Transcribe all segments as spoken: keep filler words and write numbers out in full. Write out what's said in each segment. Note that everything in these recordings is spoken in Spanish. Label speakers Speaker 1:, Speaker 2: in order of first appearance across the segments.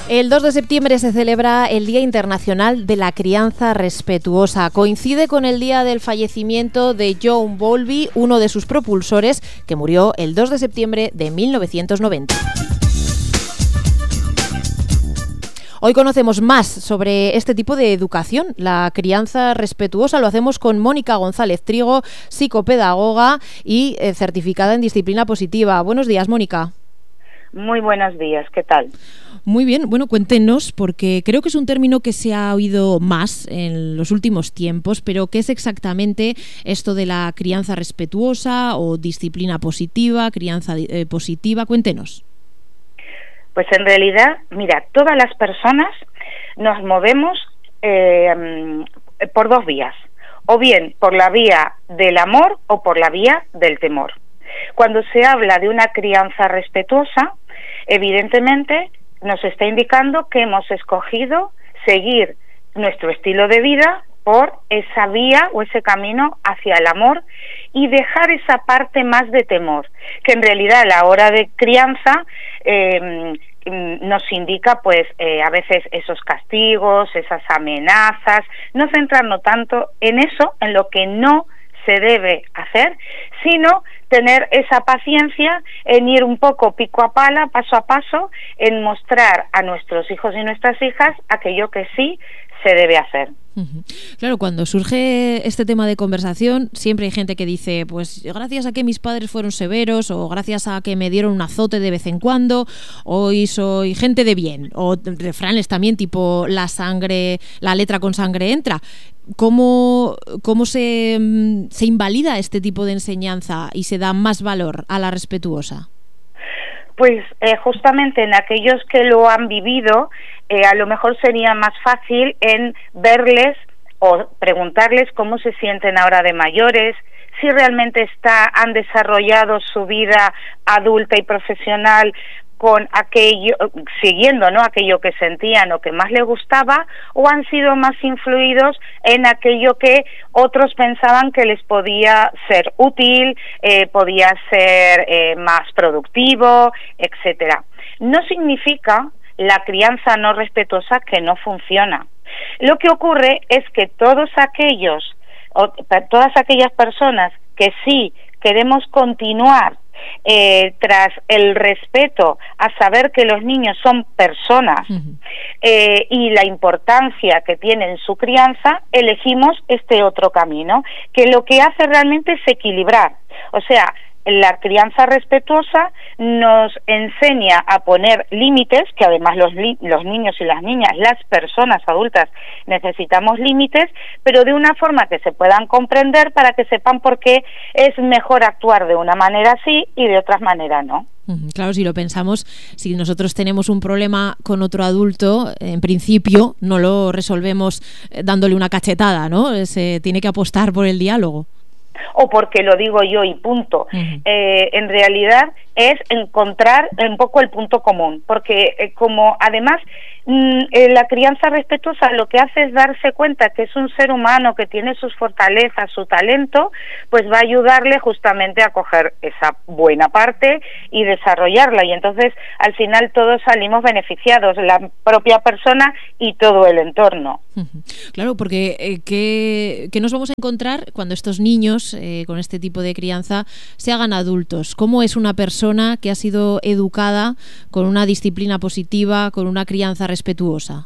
Speaker 1: El dos de septiembre se celebra el Día Internacional de la Crianza Respetuosa. Coincide con el día del fallecimiento de John Bowlby, uno de sus propulsores, que murió el dos de septiembre de mil novecientos noventa. Hoy conocemos más sobre este tipo de educación, la crianza respetuosa. Lo hacemos con Mónica González Trigo, psicopedagoga y eh, certificada en disciplina positiva. Buenos días, Mónica.
Speaker 2: Muy buenos días, ¿qué tal?
Speaker 1: Muy bien, bueno, cuéntenos, porque creo que es un término que se ha oído más en los últimos tiempos, pero ¿qué es exactamente esto de la crianza respetuosa o disciplina positiva, crianza eh, positiva? Cuéntenos.
Speaker 2: Pues en realidad, mira, todas las personas nos movemos eh, por dos vías, o bien por la vía del amor o por la vía del temor. Cuando se habla de una crianza respetuosa, evidentemente nos está indicando que hemos escogido seguir nuestro estilo de vida por esa vía o ese camino hacia el amor y dejar esa parte más de temor, que en realidad a la hora de crianza eh, nos indica pues eh, a veces esos castigos, esas amenazas, no centrarnos tanto en eso, en lo que no se debe hacer, sino tener esa paciencia en ir un poco pico a pala, paso a paso, en mostrar a nuestros hijos y nuestras hijas aquello que sí se debe hacer.
Speaker 1: Claro, cuando surge este tema de conversación, siempre hay gente que dice, pues gracias a que mis padres fueron severos, o gracias a que me dieron un azote de vez en cuando, hoy soy gente de bien, o refranes también tipo la sangre, la letra con sangre entra. ¿Cómo, cómo se, se invalida este tipo de enseñanza y se da más valor a la respetuosa?
Speaker 2: Pues eh, justamente en aquellos que lo han vivido, eh, a lo mejor sería más fácil en verles o preguntarles cómo se sienten ahora de mayores, si realmente está, han desarrollado su vida adulta y profesional con aquello, siguiendo, ¿no?, aquello que sentían o que más les gustaba, o han sido más influidos en aquello que otros pensaban que les podía ser útil, eh, podía ser eh, más productivo, etcétera. No significa la crianza no respetuosa que no funciona. Lo que ocurre es que todos aquellos, o, todas aquellas personas que sí queremos continuar Eh, tras el respeto a saber que los niños son personas uh-huh. eh, y la importancia que tienen su crianza, elegimos este otro camino, que lo que hace realmente es equilibrar. O sea, la crianza respetuosa nos enseña a poner límites, que además los, li- los niños y las niñas, las personas adultas, necesitamos límites, pero de una forma que se puedan comprender para que sepan por qué es mejor actuar de una manera así y de otras maneras no.
Speaker 1: Claro, si lo pensamos, si nosotros tenemos un problema con otro adulto, en principio no lo resolvemos dándole una cachetada, ¿no? Se tiene que apostar por el diálogo.
Speaker 2: O porque lo digo yo y punto. Uh-huh. Eh, en realidad es encontrar un poco el punto común, porque eh, como además mm, eh, la crianza respetuosa lo que hace es darse cuenta que es un ser humano que tiene sus fortalezas, su talento, pues va a ayudarle justamente a coger esa buena parte y desarrollarla, y entonces al final todos salimos beneficiados, la propia persona y todo el entorno.
Speaker 1: Uh-huh. Claro, porque eh, ¿qué, qué nos vamos a encontrar cuando estos niños eh, con este tipo de crianza se hagan adultos? ¿Cómo es una persona que ha sido educada con una disciplina positiva, con una crianza respetuosa?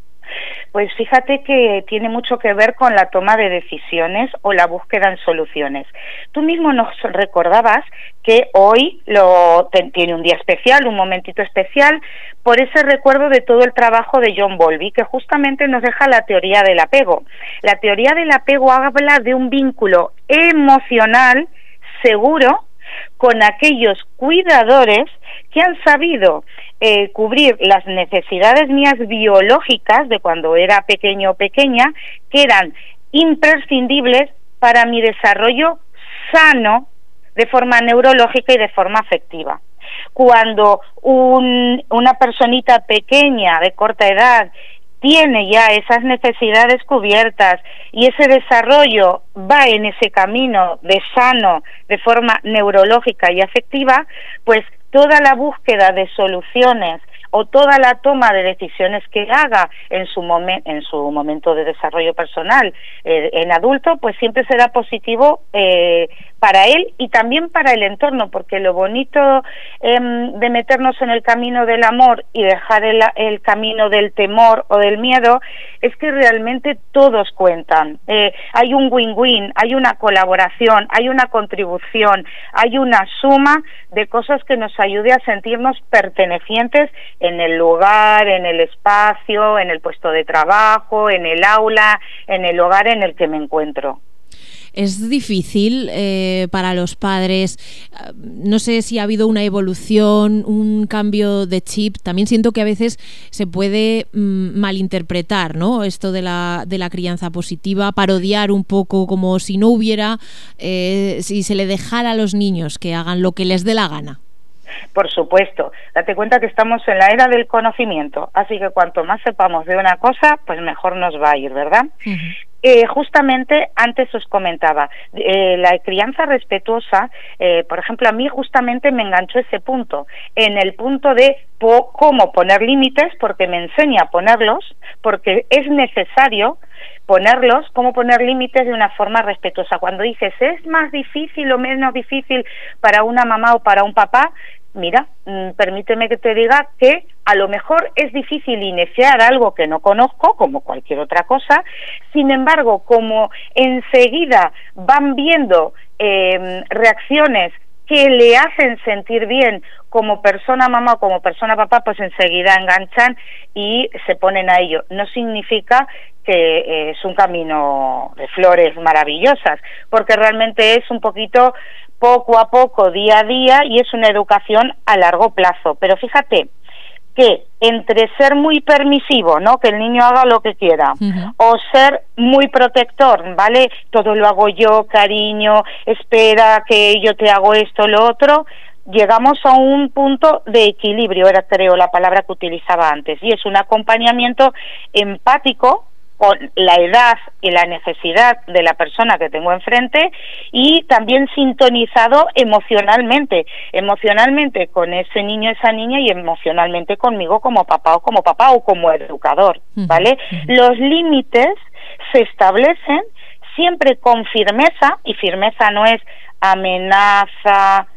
Speaker 2: Pues fíjate que tiene mucho que ver con la toma de decisiones o la búsqueda en soluciones. Tú mismo nos recordabas que hoy lo te, tiene un día especial, un momentito especial, por ese recuerdo de todo el trabajo de John Bowlby, que justamente nos deja la teoría del apego. La teoría del apego habla de un vínculo emocional seguro con aquellos cuidadores que han sabido eh, cubrir las necesidades mías biológicas de cuando era pequeño o pequeña, que eran imprescindibles para mi desarrollo sano de forma neurológica y de forma afectiva. Cuando un, una personita pequeña de corta edad tiene ya esas necesidades cubiertas y ese desarrollo va en ese camino de sano de forma neurológica y afectiva, pues toda la búsqueda de soluciones o toda la toma de decisiones que haga en su, momen en su momento de desarrollo personal eh, en adulto, pues siempre será positivo eh, para él y también para el entorno, porque lo bonito eh, de meternos en el camino del amor y dejar el, el camino del temor o del miedo es que realmente todos cuentan. Eh, hay un win-win, hay una colaboración, hay una contribución, hay una suma de cosas que nos ayude a sentirnos pertenecientes en el lugar, en el espacio, en el puesto de trabajo, en el aula, en el hogar en el que me encuentro.
Speaker 1: Es difícil eh, para los padres, no sé si ha habido una evolución, un cambio de chip. También siento que a veces se puede mm, malinterpretar, ¿no? Esto de la, de la crianza positiva, parodiar un poco como si no hubiera, eh, si se le dejara a los niños que hagan lo que les dé la gana.
Speaker 2: Por supuesto, date cuenta que estamos en la era del conocimiento, así que cuanto más sepamos de una cosa, pues mejor nos va a ir, ¿verdad? Uh-huh. Eh, justamente antes os comentaba, eh, la crianza respetuosa, eh, por ejemplo, a mí justamente me enganchó ese punto, en el punto de po cómo poner límites, porque me enseña a ponerlos, porque es necesario ponerlos, cómo poner límites de una forma respetuosa. Cuando dices, ¿es más difícil o menos difícil para una mamá o para un papá? Mira, mmm, permíteme que te diga que a lo mejor es difícil iniciar algo que no conozco, como cualquier otra cosa. Sin embargo, como enseguida van viendo eh, reacciones que le hacen sentir bien como persona mamá o como persona papá, pues enseguida enganchan y se ponen a ello. No significa que eh, es un camino de flores maravillosas, porque realmente es un poquito poco a poco, día a día, y es una educación a largo plazo. Pero fíjate que entre ser muy permisivo, ¿no?, que el niño haga lo que quiera, uh-huh, o ser muy protector, ¿vale?, todo lo hago yo, cariño, espera que yo te hago esto, lo otro, llegamos a un punto de equilibrio, era creo la palabra que utilizaba antes, y es un acompañamiento empático con la edad y la necesidad de la persona que tengo enfrente, y también sintonizado emocionalmente, emocionalmente con ese niño, esa niña, y emocionalmente conmigo como papá o como papá o como educador, ¿vale? Uh-huh. Los límites se establecen siempre con firmeza, y firmeza no es amenaza,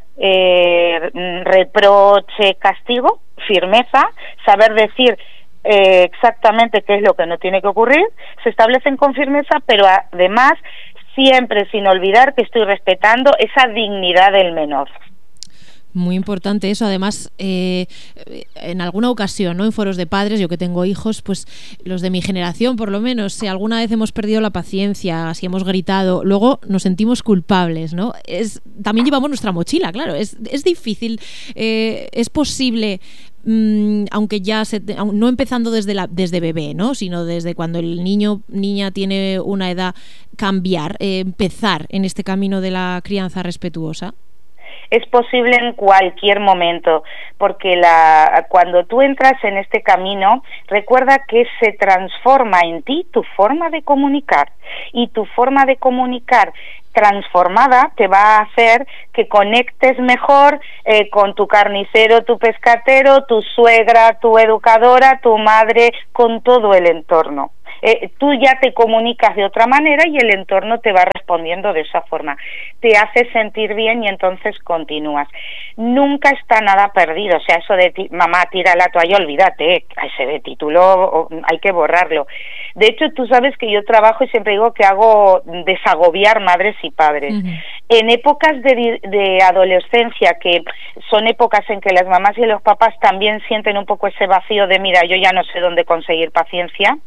Speaker 2: eh, reproche, castigo, firmeza, saber decir Eh, exactamente qué es lo que no tiene que ocurrir, se establecen con firmeza, pero además siempre sin olvidar que estoy respetando esa dignidad del menor.
Speaker 1: Muy importante eso. Además, eh, en alguna ocasión, ¿no?, en foros de padres, yo que tengo hijos, pues los de mi generación, por lo menos, si alguna vez hemos perdido la paciencia, si hemos gritado, luego nos sentimos culpables, ¿no? Es, también llevamos nuestra mochila, claro. Es, es difícil, eh, es posible, mmm, aunque ya se, no empezando desde la desde bebé, ¿no?, sino desde cuando el niño niña tiene una edad, cambiar, eh, empezar en este camino de la crianza respetuosa.
Speaker 2: Es posible en cualquier momento, porque la, cuando tú entras en este camino, recuerda que se transforma en ti tu forma de comunicar, y tu forma de comunicar transformada te va a hacer que conectes mejor eh, con tu carnicero, tu pescatero, tu suegra, tu educadora, tu madre, con todo el entorno. Eh, tú ya te comunicas de otra manera y el entorno te va respondiendo de esa forma. Te hace sentir bien y entonces continúas. Nunca está nada perdido. O sea, eso de ti, mamá, tira la toalla, olvídate, eh, ese de título hay que borrarlo. De hecho, tú sabes que yo trabajo y siempre digo que hago desagobiar madres y padres. Uh-huh. En épocas de, de adolescencia, que son épocas en que las mamás y los papás también sienten un poco ese vacío de, mira, yo ya no sé dónde conseguir paciencia,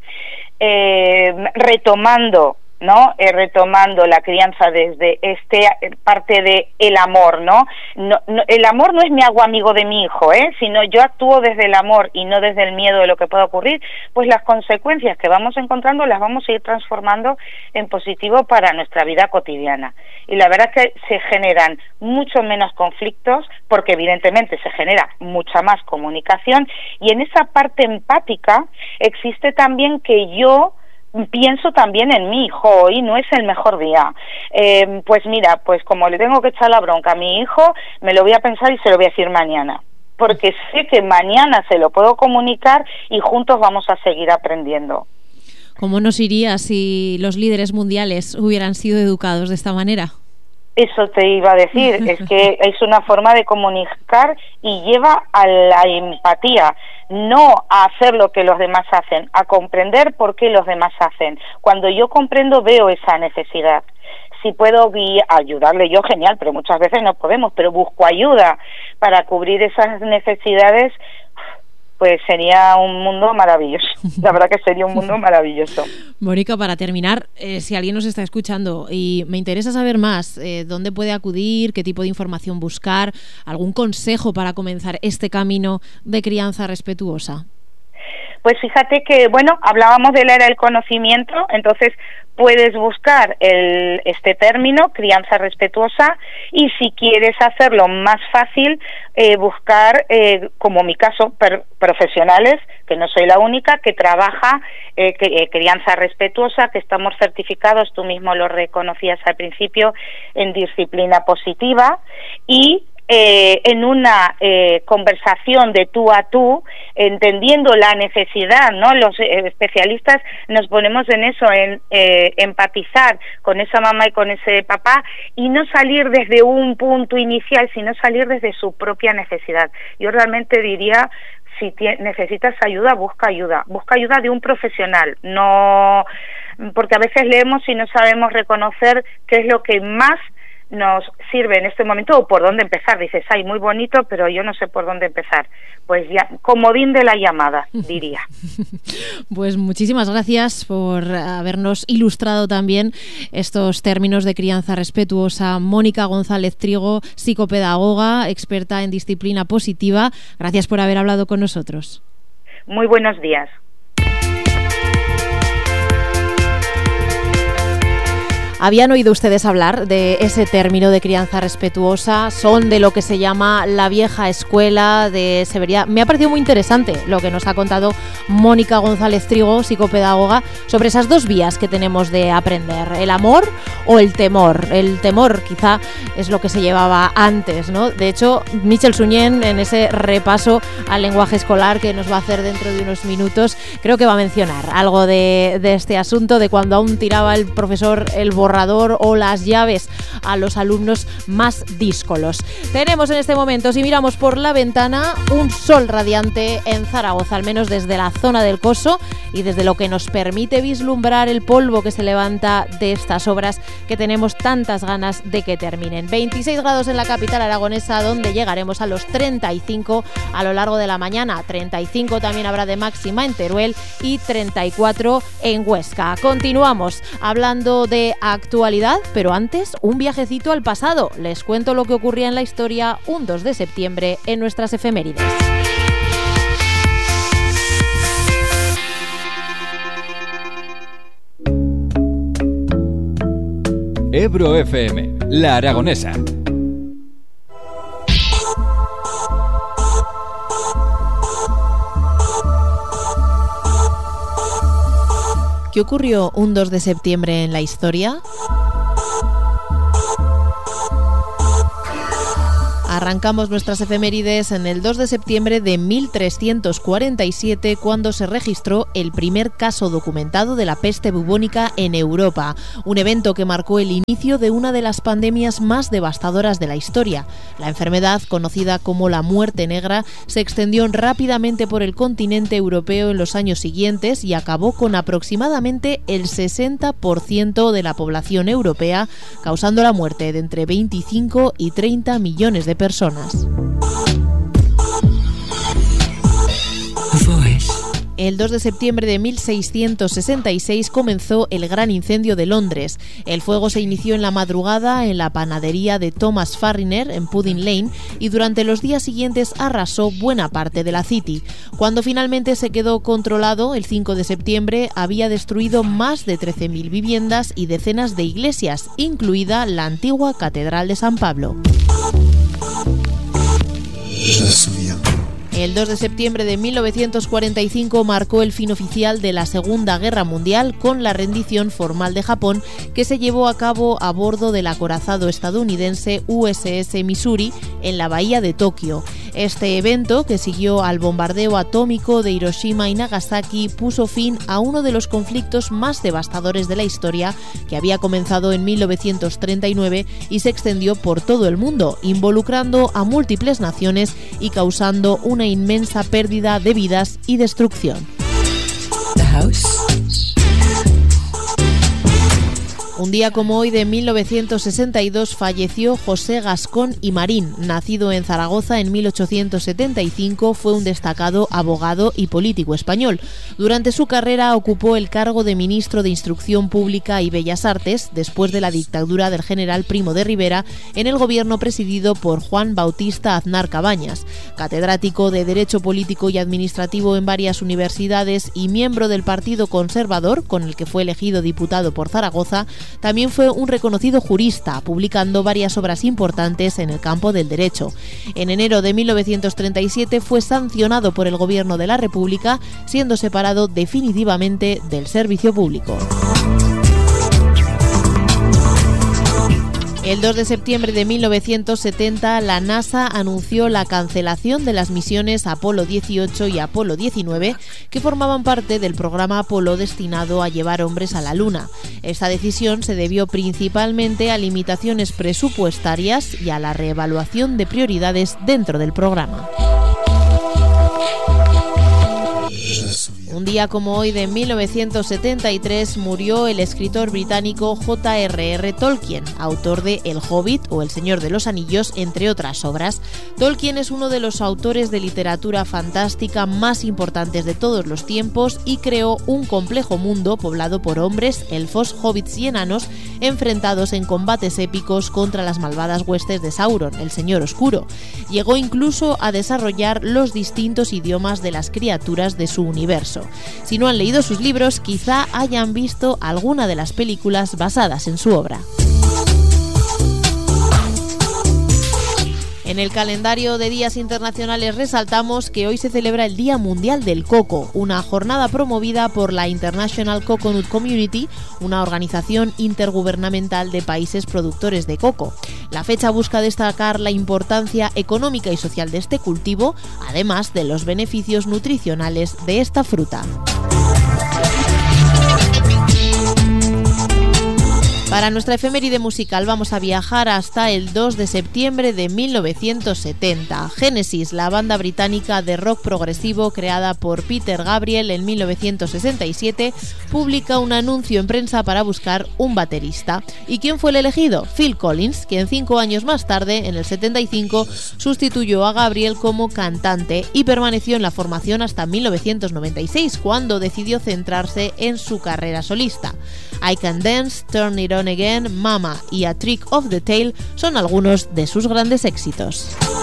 Speaker 2: Eh, retomando, ¿no? Eh, retomando la crianza desde este parte de el amor, ¿no? No, no, el amor no es me hago amigo de mi hijo, ¿eh? Sino yo actúo desde el amor y no desde el miedo de lo que pueda ocurrir, pues las consecuencias que vamos encontrando las vamos a ir transformando en positivo para nuestra vida cotidiana. Y la verdad es que se generan mucho menos conflictos, porque evidentemente se genera mucha más comunicación, y en esa parte empática existe también que yo pienso también en mi hijo. Hoy no es el mejor día, eh, pues mira, pues como le tengo que echar la bronca a mi hijo, me lo voy a pensar y se lo voy a decir mañana. porque sé que mañana se lo puedo comunicar y juntos vamos a seguir aprendiendo.
Speaker 1: ¿Cómo nos iría si los líderes mundiales hubieran sido educados de esta manera?
Speaker 2: Eso te iba a decir, es que es una forma de comunicar y lleva a la empatía, no a hacer lo que los demás hacen, a comprender por qué los demás hacen. Cuando yo comprendo, veo esa necesidad. Si puedo guiar, ayudarle yo, genial, pero muchas veces no podemos, pero busco ayuda para cubrir esas necesidades, pues sería un mundo maravilloso. La verdad que sería un mundo maravilloso.
Speaker 1: Mónica, para terminar, eh, si alguien nos está escuchando y me interesa saber más, eh, ¿dónde puede acudir? ¿Qué tipo de información buscar? ¿Algún consejo para comenzar este camino de crianza respetuosa?
Speaker 2: Pues fíjate que, bueno, hablábamos de la era del conocimiento, entonces puedes buscar el, este término, crianza respetuosa, y si quieres hacerlo más fácil, eh, buscar, eh, como mi caso, per, profesionales, que no soy la única, que trabaja eh, que, eh, crianza respetuosa, que estamos certificados, tú mismo lo reconocías al principio, en disciplina positiva, y Eh, en una eh, conversación de tú a tú, entendiendo la necesidad, ¿no? Los eh, especialistas nos ponemos en eso, en eh, empatizar con esa mamá y con ese papá y no salir desde un punto inicial, sino salir desde su propia necesidad. Yo realmente diría, si necesitas ayuda, busca ayuda, busca ayuda de un profesional, no, porque a veces leemos y no sabemos reconocer qué es lo que más nos sirve en este momento o por dónde empezar. Dices, ay, muy bonito, pero yo no sé por dónde empezar. Pues ya, comodín de la llamada, diría.
Speaker 1: Pues muchísimas gracias por habernos ilustrado también estos términos de crianza respetuosa. Mónica González Trigo, psicopedagoga, experta en disciplina positiva. Gracias por haber hablado con nosotros.
Speaker 2: Muy buenos días.
Speaker 1: ¿Habían oído ustedes hablar de ese término de crianza respetuosa? Son de lo que se llama la vieja escuela de severidad. Me ha parecido muy interesante lo que nos ha contado Mónica González Trigo, psicopedagoga, sobre esas dos vías que tenemos de aprender, el amor o el temor. El temor quizá es lo que se llevaba antes, ¿no? De hecho, Michel Suñén, en ese repaso al lenguaje escolar que nos va a hacer dentro de unos minutos, creo que va a mencionar algo de, de este asunto, de cuando aún tiraba el profesor el borrador o las llaves a los alumnos más díscolos. Tenemos en este momento, si miramos por la ventana, un sol radiante en Zaragoza, al menos desde la zona del Coso y desde lo que nos permite vislumbrar el polvo que se levanta de estas obras que tenemos tantas ganas de que terminen. veintiséis grados en la capital aragonesa, donde llegaremos a los treinta y cinco a lo largo de la mañana. treinta y cinco también habrá de máxima en Teruel y treinta y cuatro en Huesca. Continuamos hablando de actualidad, pero antes un viajecito al pasado. Les cuento lo que ocurría en la historia un dos de septiembre en nuestras efemérides.
Speaker 3: Ebro F M, La Aragonesa.
Speaker 1: ¿Qué ocurrió un dos de septiembre en la historia? Arrancamos nuestras efemérides en el dos de septiembre de mil trescientos cuarenta y siete, cuando se registró el primer caso documentado de la peste bubónica en Europa, un evento que marcó el inicio de una de las pandemias más devastadoras de la historia. La enfermedad, conocida como la muerte negra, se extendió rápidamente por el continente europeo en los años siguientes y acabó con aproximadamente el sesenta por ciento de la población europea, causando la muerte de entre veinticinco y treinta millones de personas. El dos de septiembre de mil seiscientos sesenta y seis comenzó el Gran Incendio de Londres. El fuego se inició en la madrugada en la panadería de Thomas Farriner en Pudding Lane y durante los días siguientes arrasó buena parte de la City. Cuando finalmente se quedó controlado, el cinco de septiembre había destruido más de trece mil viviendas y decenas de iglesias, incluida la antigua Catedral de San Pablo. El dos de septiembre de mil novecientos cuarenta y cinco marcó el fin oficial de la Segunda Guerra Mundial con la rendición formal de Japón, que se llevó a cabo a bordo del acorazado estadounidense U S S Missouri en la bahía de Tokio. Este evento, que siguió al bombardeo atómico de Hiroshima y Nagasaki, puso fin a uno de los conflictos más devastadores de la historia, que había comenzado en mil novecientos treinta y nueve y se extendió por todo el mundo, involucrando a múltiples naciones y causando una inmensa pérdida de vidas y destrucción. The House. Un día como hoy de mil novecientos sesenta y dos falleció José Gascón y Marín. Nacido en Zaragoza en mil ochocientos setenta y cinco, fue un destacado abogado y político español. Durante su carrera ocupó el cargo de ministro de Instrucción Pública y Bellas Artes, después de la dictadura del general Primo de Rivera, en el gobierno presidido por Juan Bautista Aznar Cabañas. Catedrático de Derecho Político y Administrativo en varias universidades y miembro del Partido Conservador, con el que fue elegido diputado por Zaragoza, también fue un reconocido jurista, publicando varias obras importantes en el campo del derecho. En enero de mil novecientos treinta y siete fue sancionado por el Gobierno de la República, siendo separado definitivamente del servicio público. El dos de septiembre de mil novecientos setenta, la NASA anunció la cancelación de las misiones Apolo dieciocho y Apolo diecinueve, que formaban parte del programa Apolo destinado a llevar hombres a la Luna. Esta decisión se debió principalmente a limitaciones presupuestarias y a la reevaluación de prioridades dentro del programa. Un día como hoy de mil novecientos setenta y tres murió el escritor británico J R R Tolkien, autor de El Hobbit o El Señor de los Anillos, entre otras obras. Tolkien es uno de los autores de literatura fantástica más importantes de todos los tiempos y creó un complejo mundo poblado por hombres, elfos, hobbits y enanos, enfrentados en combates épicos contra las malvadas huestes de Sauron, el Señor Oscuro. Llegó incluso a desarrollar los distintos idiomas de las criaturas de su universo. Si no han leído sus libros, quizá hayan visto alguna de las películas basadas en su obra. En el calendario de días internacionales resaltamos que hoy se celebra el Día Mundial del Coco, una jornada promovida por la International Coconut Community, una organización intergubernamental de países productores de coco. La fecha busca destacar la importancia económica y social de este cultivo, además de los beneficios nutricionales de esta fruta. Para nuestra efeméride musical vamos a viajar hasta el dos de septiembre de mil novecientos setenta. Genesis, la banda británica de rock progresivo creada por Peter Gabriel en mil novecientos sesenta y siete, publica un anuncio en prensa para buscar un baterista. ¿Y quién fue el elegido? Phil Collins, quien cinco años más tarde, en el setenta y cinco, sustituyó a Gabriel como cantante y permaneció en la formación hasta mil novecientos noventa y seis, cuando decidió centrarse en su carrera solista. I Can Dance, Turn It On Again, Mama y A Trick of the Tail son algunos de sus grandes éxitos.